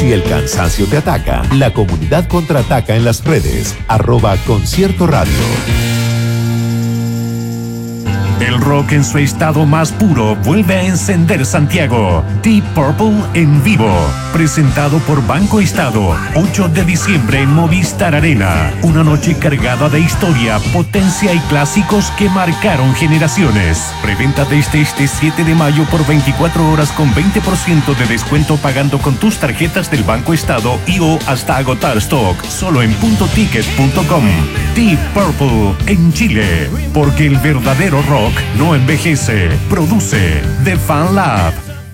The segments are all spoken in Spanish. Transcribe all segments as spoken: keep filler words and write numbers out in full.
Si el cansancio te ataca, la comunidad contraataca en las redes, arroba Concierto Radio. El rock en su estado más puro vuelve a encender Santiago. Deep Purple en vivo. Presentado por Banco Estado. ocho de diciembre en Movistar Arena. Una noche cargada de historia, potencia y clásicos que marcaron generaciones. Preventa desde este siete de mayo por veinticuatro horas con veinte por ciento de descuento pagando con tus tarjetas del Banco Estado y o hasta agotar stock. Solo en punto ticket punto com. Deep Purple en Chile. Porque el verdadero rock no envejece, produce The Fan Lab.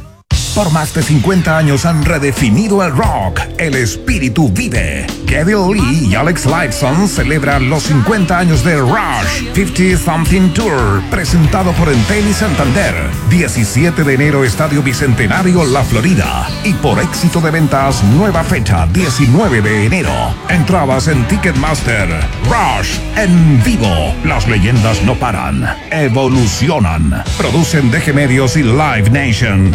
Por más de cincuenta años han redefinido el rock. El espíritu vive. Kevin Lee y Alex Lifeson celebran los cincuenta años de Rush cincuenta Something Tour, presentado por Entel y Santander. diecisiete de enero, Estadio Bicentenario, La Florida. Y por éxito de ventas, nueva fecha, diecinueve de enero. Entradas en Ticketmaster. Rush en vivo. Las leyendas no paran, evolucionan. Producen D G Medios y Live Nation.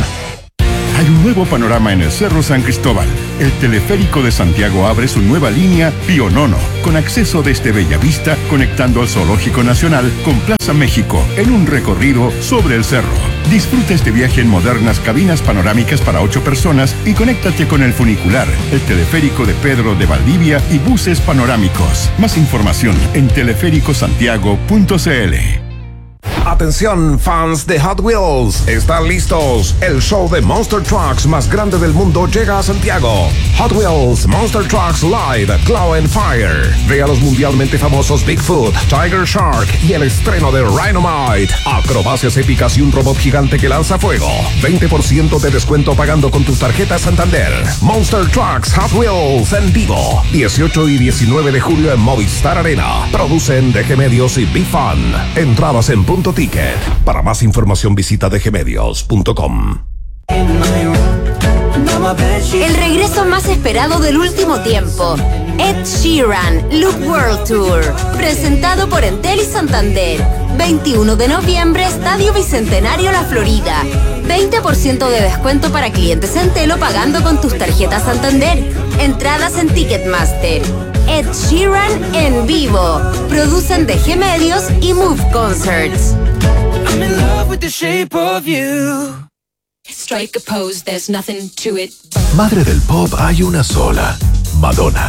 Hay un nuevo panorama en el Cerro San Cristóbal. El teleférico de Santiago abre su nueva línea Pionono, con acceso desde Bellavista, conectando al Zoológico Nacional con Plaza México, en un recorrido sobre el cerro. Disfruta este viaje en modernas cabinas panorámicas para ocho personas y conéctate con el funicular, el teleférico de Pedro de Valdivia y buses panorámicos. Más información en teleférico santiago punto c l. Atención, fans de Hot Wheels, ¿están listos? El show de Monster Trucks más grande del mundo llega a Santiago. Hot Wheels Monster Trucks Live Claw and Fire. Ve a los mundialmente famosos Bigfoot, Tiger Shark y el estreno de Rhinomite. Acrobacias épicas y un robot gigante que lanza fuego. veinte por ciento de descuento pagando con tus tarjetas Santander. Monster Trucks Hot Wheels en vivo. dieciocho y diecinueve de julio en Movistar Arena. Producen D G Medios y Be Fun. Entradas en punto ticket. Para más información visita d g medios punto com. El regreso más esperado del último tiempo. Ed Sheeran Look World Tour. Presentado por Entel y Santander. veintiuno de noviembre, Estadio Bicentenario, La Florida. veinte por ciento de descuento para clientes Entel o pagando con tus tarjetas Santander. Entradas en Ticketmaster. Ed Sheeran en vivo. Producen D G Medios y Move Concerts. I'm in love with the shape of you. Strike a pose, there's nothing to it. Madre del pop hay una sola, Madonna.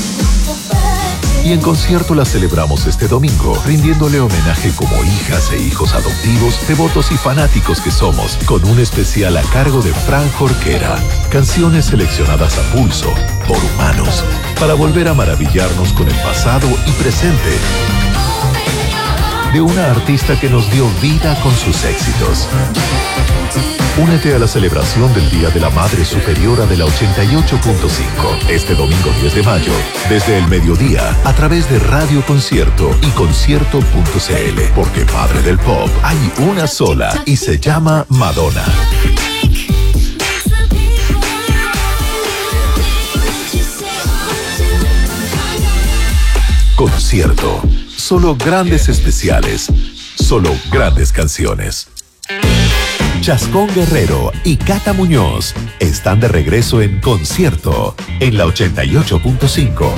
Y en concierto la celebramos este domingo, rindiéndole homenaje como hijas e hijos adoptivos, devotos y fanáticos que somos, con un especial a cargo de Fran Jorquera. Canciones seleccionadas a pulso, por humanos, para volver a maravillarnos con el pasado y presente de una artista que nos dio vida con sus éxitos. Únete a la celebración del Día de la Madre Superiora de la ochenta y ocho punto cinco, este domingo diez de mayo, desde el mediodía, a través de Radio Concierto y concierto punto c l, porque Madre del Pop hay una sola y se llama Madonna. Concierto. Solo grandes especiales. Solo grandes canciones. Chascón Guerrero y Cata Muñoz están de regreso en Concierto en la ochenta y ocho punto cinco.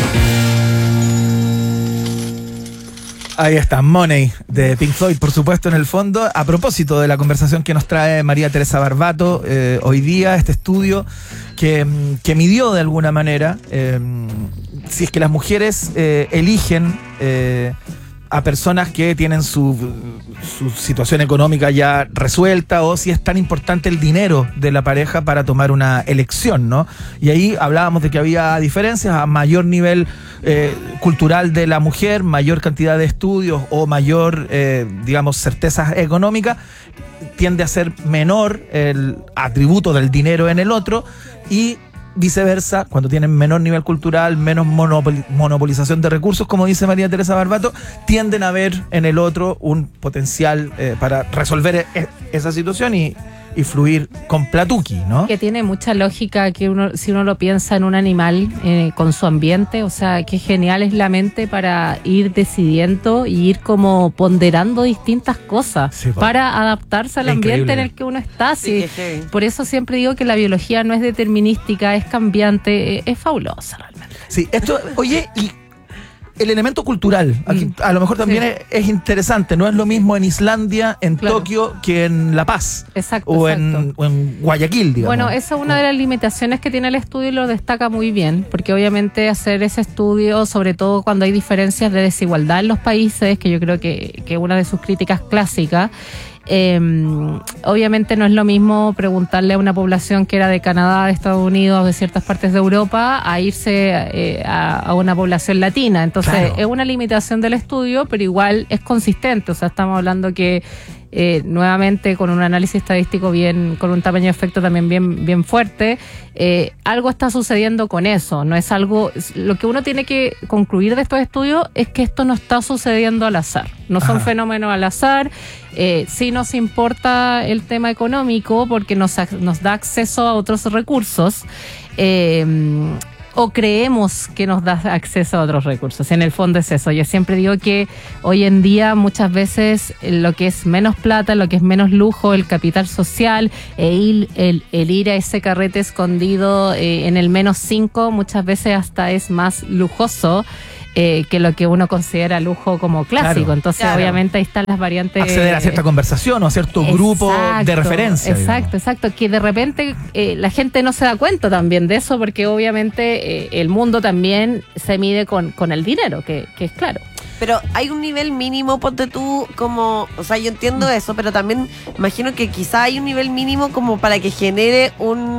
Ahí está, Money, de Pink Floyd, por supuesto, en el fondo. A propósito de la conversación que nos trae María Teresa Barbato eh, hoy día, este estudio que, que midió de alguna manera eh, si es que las mujeres eh, eligen eh, a personas que tienen su, su situación económica ya resuelta, o si es tan importante el dinero de la pareja para tomar una elección, ¿no? Y ahí hablábamos de que había diferencias a mayor nivel eh, cultural de la mujer, mayor cantidad de estudios o mayor, eh, digamos, certezas económicas, tiende a ser menor el atributo del dinero en el otro, y viceversa, cuando tienen menor nivel cultural, menos monopol- monopolización de recursos, como dice María Teresa Barbato, tienden a ver en el otro un potencial eh, para resolver e- esa situación y y fluir con platuqui, ¿no? Que tiene mucha lógica que uno, si uno lo piensa en un animal eh, con su ambiente, o sea, qué genial es la mente para ir decidiendo y ir como ponderando distintas cosas Sí, po. para adaptarse al Es ambiente increíble. en el que uno está. Sí, Sí, que sí. por eso siempre digo que la biología no es determinística, es cambiante, es, es fabulosa realmente. Sí, esto, oye, y el elemento cultural, aquí Mm. a lo mejor también Sí. es, es interesante, no es lo mismo en Islandia, en Claro. Tokio, que en La Paz. Exacto, O exacto. en, o en Guayaquil, digamos. Bueno, esa es una de las limitaciones que tiene el estudio y lo destaca muy bien, porque obviamente hacer ese estudio, sobre todo cuando hay diferencias de desigualdad en los países, que yo creo que que una de sus críticas clásicas, eh, obviamente no es lo mismo preguntarle a una población que era de Canadá, de Estados Unidos, de ciertas partes de Europa, a irse eh, a, a una población latina. Entonces, Claro. es una limitación del estudio, pero igual es consistente. O sea, estamos hablando que Eh, nuevamente con un análisis estadístico bien, con un tamaño de efecto también bien, bien fuerte, eh, algo está sucediendo con eso, no es algo, lo que uno tiene que concluir de estos estudios es que esto no está sucediendo al azar, no son Ajá. fenómenos al azar, eh, sí nos importa el tema económico porque nos, ac- nos da acceso a otros recursos, eh, o creemos que nos da acceso a otros recursos. En el fondo es eso. Yo siempre digo que hoy en día muchas veces lo que es menos plata, lo que es menos lujo, el capital social, e ir, el, el ir a ese carrete escondido eh, en el menos cinco, muchas veces hasta es más lujoso eh, que lo que uno considera lujo como clásico. Claro. Entonces, Claro. obviamente, ahí están las variantes. acceder a cierta conversación o a cierto grupo de Exacto, referencia. Exacto, digamos. exacto. Que de repente eh, la gente no se da cuenta también de eso, porque obviamente eh, el mundo también se mide con, con el dinero, que, que es claro. Pero hay un nivel mínimo, ponte tú, como, o sea, yo entiendo eso, pero también imagino que quizá hay un nivel mínimo como para que genere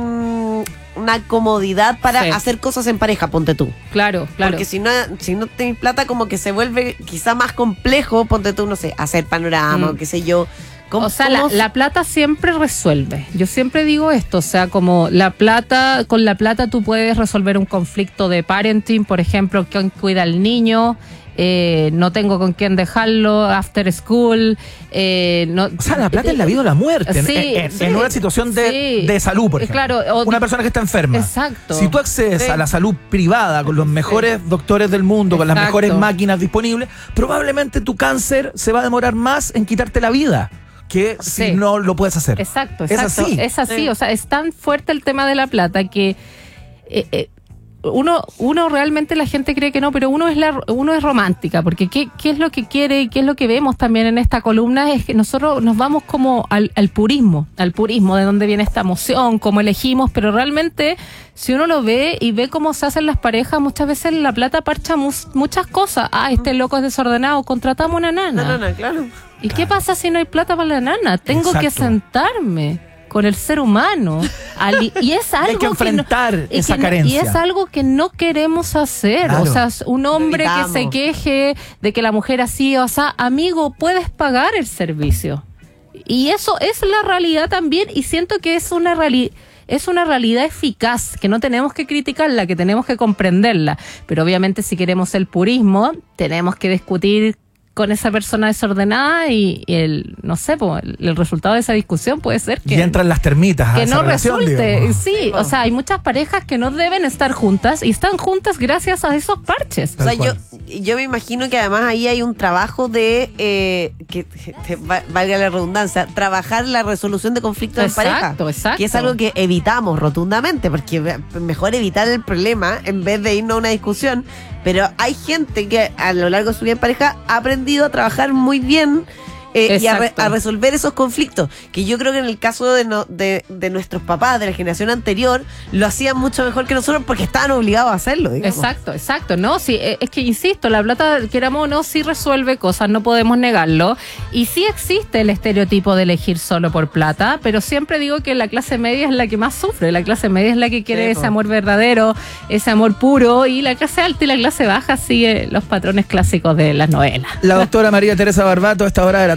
un, una comodidad para Sí. hacer cosas en pareja, ponte tú. Claro, claro. Porque si no, si no tenés plata, como que se vuelve quizá más complejo, ponte tú, no sé, hacer panorama Mm. o qué sé yo. ¿Cómo- O sea, la, cómo- la plata siempre resuelve. Yo siempre digo esto, o sea, como la plata, con la plata tú puedes resolver un conflicto de parenting, por ejemplo, quién cuida al niño, eh, no tengo con quién dejarlo, after school, eh, no, O sea, la plata es la vida o la muerte. en- Sí, en, sí, en una situación de, sí. de salud, por Eh, ejemplo. claro, o- una persona que está enferma. Exacto. Si tú accedes Sí. a la salud privada con los mejores doctores del mundo, con las Exacto. mejores máquinas disponibles, probablemente tu cáncer se va a demorar más en quitarte la vida que si Sí. no lo puedes hacer. Exacto, Es exacto. así. Es así, Sí. o sea, es tan fuerte el tema de la plata que eh, eh, uno, uno realmente la gente cree que no, pero uno es la, uno es romántica, porque qué, qué es lo que quiere y qué es lo que vemos también en esta columna es que nosotros nos vamos como al, al purismo, al purismo de dónde viene esta emoción, cómo elegimos, pero realmente si uno lo ve y ve cómo se hacen las parejas, muchas veces la plata parcha mus- muchas cosas. Ah, este loco es desordenado, contratamos una nana. No, no, no, claro. ¿Y qué pasa si no hay plata para la nana? Tengo que Exacto. sentarme con el ser humano. Ali- y es algo hay que enfrentar no- y esa que no- carencia. Y es algo que no queremos hacer. Claro. O sea, un hombre que evitamos. se queje de que la mujer así, o sea, amigo, puedes pagar el servicio. Y eso es la realidad también, y siento que es una realidad. Es una realidad eficaz, que no tenemos que criticarla, que tenemos que comprenderla. Pero obviamente si queremos el purismo, tenemos que discutir con esa persona desordenada y, y el, no sé, po, el, el resultado de esa discusión puede ser que... Y entran las termitas a que esa no relación, resulte, digamos. sí, o sea, hay muchas parejas que no deben estar juntas y están juntas gracias a esos parches. O sea, Tal yo, cual. yo me imagino que además ahí hay un trabajo de, eh, que te va- valga la redundancia, trabajar la resolución de conflictos en pareja. Exacto, exacto. Que es algo que evitamos rotundamente, porque ve- mejor evitar el problema en vez de irnos a una discusión. Pero hay gente que a lo largo de su vida en pareja ha aprendido a trabajar muy bien eh, y a, re- Exacto. a resolver esos conflictos. Que yo creo que en el caso de, no- de, de nuestros papás, de la generación anterior, lo hacían mucho mejor que nosotros porque estaban obligados a hacerlo, digamos. Exacto, exacto, no, sí, eh, es que insisto, la plata, queramos o no, sí resuelve cosas, no podemos negarlo, y sí existe el estereotipo de elegir solo por plata, pero siempre digo que la clase media es la que más sufre, la clase media es la que quiere Sí, ese po. amor verdadero, ese amor puro, y la clase alta y la clase baja sigue los patrones clásicos de las novelas. La doctora María Teresa Barbato a esta hora de la tarde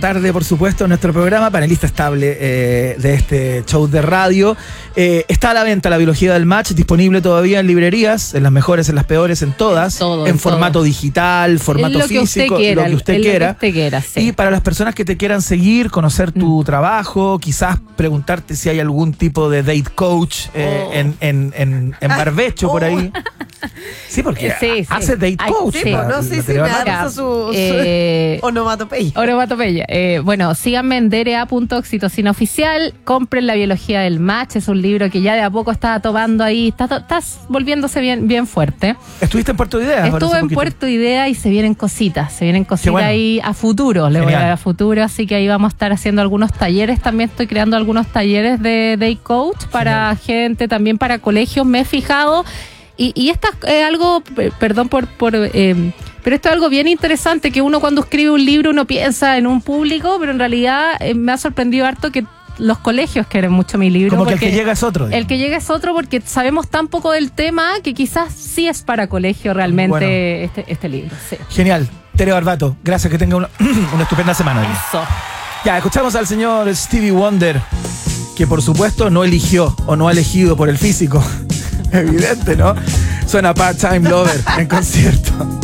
tarde, por supuesto, en nuestro programa, panelista estable eh, de este show de radio. Eh, está a la venta La Biología del Match, disponible todavía en librerías, en las mejores, en las peores, en todas, todo, en, en formato todo. digital, formato lo que físico, usted quiera, lo que usted lo quiera. que usted quiera, sí. Y para las personas que te quieran seguir, conocer tu mm. trabajo, quizás preguntarte si hay algún tipo de date coach eh, oh. en, en, en, en barbecho oh. por ahí. Sí, porque sí, sí. hace date coach. Sí, no sé si me da su, su eh, onomatopeya. Onomatopeya. Eh, bueno, síganme en d r a punto oxitocina oficial, compren La Biología del Match, es un libro que ya de a poco está tomando ahí, está, está volviéndose bien, bien fuerte. ¿Estuviste en Puerto Ideas? Estuve en Puerto Ideas y se vienen cositas, se vienen cositas bueno. ahí a futuro, le Genial. voy a dar a futuro, así que ahí vamos a estar haciendo algunos talleres, también estoy creando algunos talleres de date coach para Genial. gente, también para colegios, me he fijado. Y, y esto es eh, algo, perdón por... por eh, pero esto es algo bien interesante, que uno cuando escribe un libro uno piensa en un público, pero en realidad eh, me ha sorprendido harto que los colegios quieren mucho mi libro. Como que el que llega es otro. El que llega es otro porque sabemos tan poco del tema que quizás sí es para colegio realmente bueno. este, este libro. Sí. Genial. Tere Barbato, gracias, que tenga una, una estupenda semana. Eso. Ya, escuchamos al señor Stevie Wonder, que por supuesto no eligió o no ha elegido por el físico. Evidente, ¿no? Suena Part-Time Lover en concierto.